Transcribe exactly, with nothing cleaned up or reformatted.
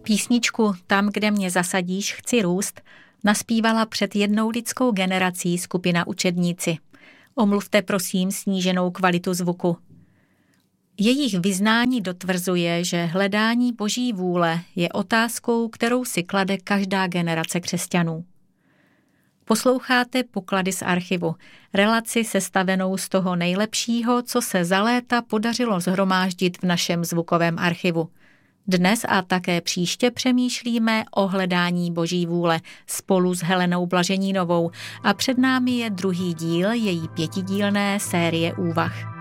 Písničku Tam, kde mě zasadíš, chci růst naspívala před jednou lidskou generací skupina Učedníci. Omluvte prosím sníženou kvalitu zvuku. Jejich vyznání dotvrzuje, že hledání Boží vůle je otázkou, kterou si klade každá generace křesťanů. Posloucháte Poklady z archivu, relaci sestavenou z toho nejlepšího, co se za léta podařilo shromáždit v našem zvukovém archivu. Dnes a také příště přemýšlíme o hledání Boží vůle spolu s Helenou Blaženínovou a před námi je druhý díl její pětidílné série úvah.